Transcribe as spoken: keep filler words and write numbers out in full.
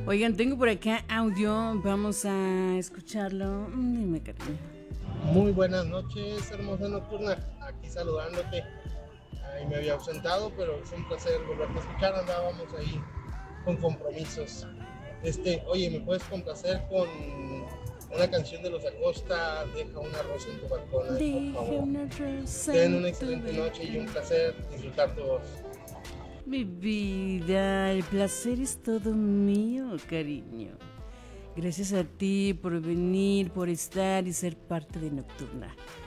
Oigan, tengo por acá audio, vamos a escucharlo. Mm, Dime, cariño. Muy buenas noches, hermosa nocturna. Aquí saludándote. Ahí me había ausentado, pero es un placer volverte a escuchar. Andábamos ahí con compromisos. Este, oye, ¿me puedes complacer con una canción de los Acosta? Deja una rosa en tu balcón, ay, por Deja favor. una rosa Ten en una tu excelente noche y un balcón. placer disfrutar tu voz. Mi vida, el placer es todo mío, cariño. Gracias a ti por venir, por estar y ser parte de Nocturna.